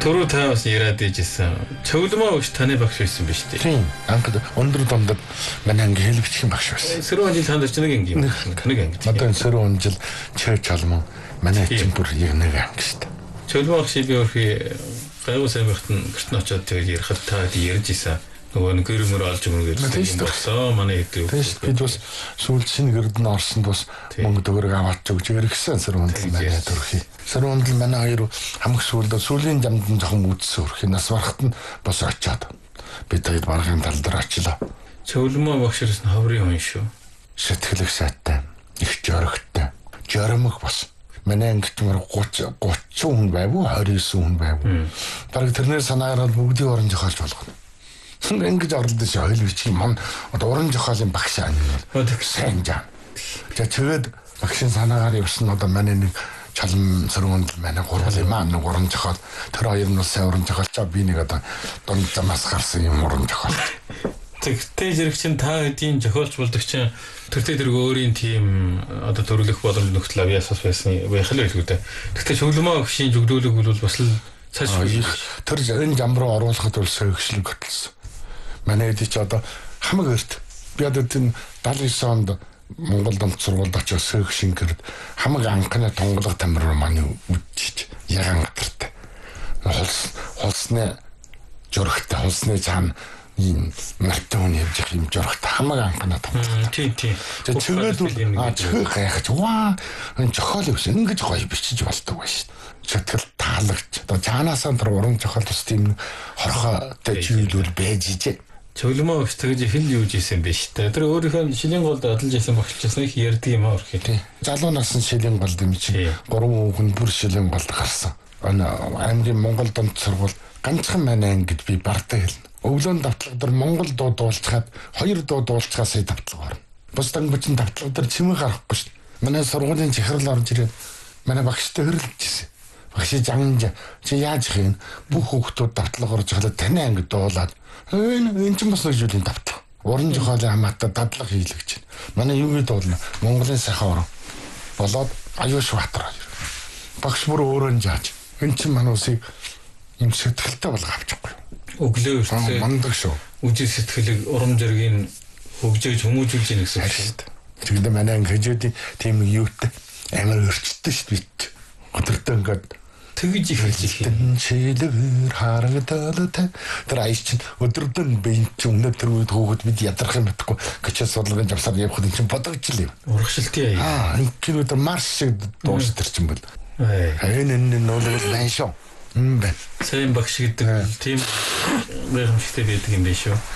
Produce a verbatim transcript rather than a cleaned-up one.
Түрүү та бас яриад ижсэн. Цөглөмөө өгч таны багш байсан биз дээ. Тийм. Анхад өндөр домдод манай анги хэлбичгийн багш байсан. Сөрөөн жил танд ч нэг анги юм. Нэг анги. Одоо энэ сөрөөн жил чирч алман манай чинь бүр яг нэг анги шүү дээ. Цөглөмөө багш би өөрхий гайгүй сайн бахтан гэртэн очоод тэгээд ярихад та ярьж исэн. Нөгөө гэр мөр олж өгнө гэж болсон. Манай хэдүү. Тэст бид бас сүүлд шинэ гэрдэн орсонд бас мөнгө төгрөг аваад өгч ирсэн сөрөөн жил манай төрхий. Сөрөөн жил манай хоёр хамаг сүүлд сүүлийн замд нь жоохон үдсэн өрх нас барахт нь бас очиад бид хоёр баргын тал дээр очлоо. Цөглөмөө багшраас нь ховрын хүн шүү. Сэтгэлэг сайтай, их жорогтой. Жоромог бас. Манай ангид мөр гуйч гуйч хүн байв уу двадцать девять хүн байв. Бараг тэрнээс санаараад бүгдийг орон зохиолж болгоно. Ингэж орлоо шүү хэлвчгийн ман одоо уран зохиолын багш аа. Сайн жаа. За тэгээд багшийн санаагаар явсан одоо манай нэг чалам сөрөнд манай гурвал юм аа нэг уран зохиол тэр хоёр нь сайн уран зохиолч би нэг одоо дунд замаас гарсан юм уран зохиол. Тэгтээ зэрэг чинь та хэдийн зохиолч болдог чинь тэртээ тэрг өөрийн тийм одоо төрөлөх боломж нөхцөл авьяасаас байсан байх л байлгүй дээ. Тэгтээ Цөглөмөө багшийн зөвлөлөг бол бас л цааш тэр энэ зам руу оруулахад бол сойгчлог хөтлсөн. Манай эдий ч одоо хамаг өрт. Би одоо тийм даалгавар онд Монгол дамт сургуульд очиж сойг шингэрд хамаг анхны тунгалаг тамир маань үдчиж яран гатартай. Холс холсны жорогтой холсны цаана ийм мартон явж юм жорогтой хамаг анхны тунгалаг. Тийм тийм. Тэгээд чигээд аа чиг гайхаж ваа энэ зохиол өвс ингэж гоё бичиж болдог байж. Чөтгөл таалагч одоо цаанаасаа тэр уран зохиол тус тийм хорхотой зүйлүүл байж ижээ. Цөглөмөө багш тэгж хэл юуж исэн биш та. Тэр өөрийнхөө шилийн голд адалж исэн багчсан их ярддаг юм аа өрхий. Залуу насны шилийн голд юм чи гурван хүн бүр шилийн голд гарсан. Ана аймгийн Монгол дамт сургууль ганцхан манай ангид би бартаа хэлнэ. Өглөөнд давтлага дээр Монгол дуу дуулцгаад хоёр дуу дуулцгаа сая давтлага орно. Бус дангучин давтлага дээр чимээ гарахгүй шүү. Манай сургуулийн захирал орж ирээд манай багштай хөрлөж ирсэн. Багш жанж чи яаж хийн бүх хүүхдүүд давтлага орж халаа таны ангид дуулаад энэ энэ ч бас нэг зүйлийн давтлага. Уран зохиолын хамаатай дадлага хийлгэж байна. Манай юуны дуулна Монголын сайхан орон болоод Аюуш Баатар. Багш бүр өөрөө зааж. Энэ чинь манай усыг юм сэтгэлтэй болго авчихгүй. Өглөө өртөө мундаг шүү. Үжил сэтгэлийг урам зориг хөгжөөж хүмүүжүүлж яах гэсэн үг шүү дээ. Тэгвэл манай ангижуудын тийм юутай амар өрчтөө шүү дээ. Өдөртөө ингээд тэгж ихэлж шилээр харагдаад тэр аяч чинь өдөрдөн бие чинь өнөөдөр үед хөөгд бид ядрах юм байтахгүй гिचээс судалгааны завсаар явхад энэ чинь бодогчлээ. Урагшилтын аа энэ кинод марш шиг дуус тэр чинь бол энэ энэ нөлөөлөл байна шүү. Мм байна. Сайн багш гэдэг тийм гайхамшигтай байдаг юм биш үү?